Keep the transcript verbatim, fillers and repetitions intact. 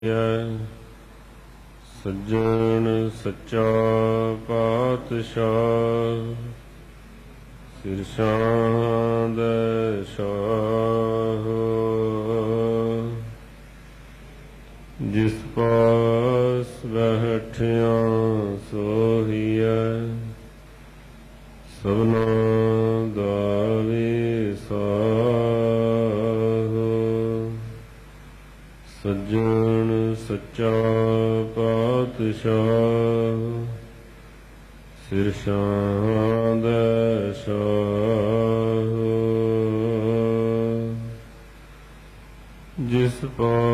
ਸੱਜਣ ਸੱਚਾ ਪਾਤਸ਼ਾਹ ਸਿਰਸ਼ਾਂ ਦੇ ਸ਼ਾਹ ਜਿਸ ਪਾਸ ਬੈਠਿਆ ਸੋਹੀਐ ਸਭਨਾ ਦਾ ਵਿਸਾਹ। ਸੱਜਣ ਸੱਚਾ ਪਾਤਸ਼ਾਹ ਸਿਰਸ਼ਾਂ ਦੇ ਸ਼ਾਹ ਜਿਸ ਪਾਸ